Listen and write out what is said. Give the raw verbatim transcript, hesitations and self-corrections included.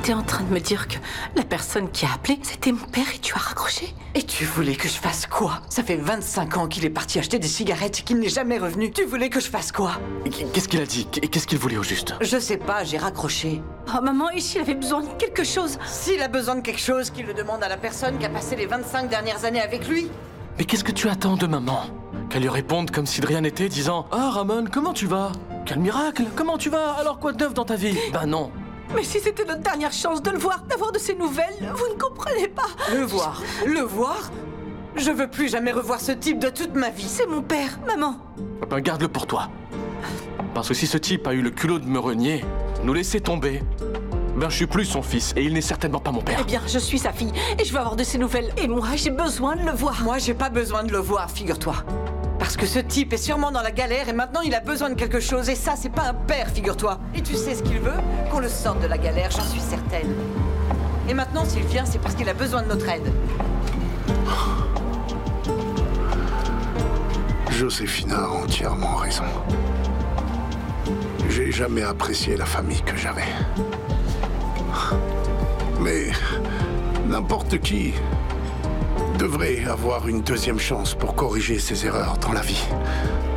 T'es en train de me dire que la personne qui a appelé, c'était mon père et tu as raccroché? Et tu voulais que je fasse quoi? Ça fait vingt-cinq ans qu'il est parti acheter des cigarettes et qu'il n'est jamais revenu. Tu voulais que je fasse quoi? Qu'est-ce qu'il a dit? Qu'est-ce qu'il voulait au juste? Je sais pas, j'ai raccroché. Oh maman, et s'il avait besoin de quelque chose? S'il a besoin de quelque chose, qu'il le demande à la personne qui a passé les vingt-cinq dernières années avec lui. Mais qu'est-ce que tu attends de maman? Qu'elle lui réponde comme si de rien n'était, disant « Ah, Ramon, comment tu vas? Quel miracle! Comment tu vas? Alors quoi de neuf dans ta vie ?» Ben non. Mais si c'était notre dernière chance de le voir, d'avoir de ses nouvelles, vous ne comprenez pas. Le voir? Le voir? Je veux plus jamais revoir ce type de toute ma vie. C'est mon père, maman. Ben garde-le pour toi. Parce que si ce type a eu le culot de me renier, nous laisser tomber, ben je suis plus son fils et il n'est certainement pas mon père. Eh bien, je suis sa fille et je veux avoir de ses nouvelles. Et moi, j'ai besoin de le voir. Moi, j'ai pas besoin de le voir, figure-toi. Parce que ce type est sûrement dans la galère et maintenant il a besoin de quelque chose. Et ça, c'est pas un père, figure-toi. Et tu sais ce qu'il veut? Qu'on le sorte de la galère, j'en suis certaine. Et maintenant, s'il vient, c'est parce qu'il a besoin de notre aide. Joséphine a entièrement raison. J'ai jamais apprécié la famille que j'avais. Mais n'importe qui devrait avoir une deuxième chance pour corriger ses erreurs dans la vie.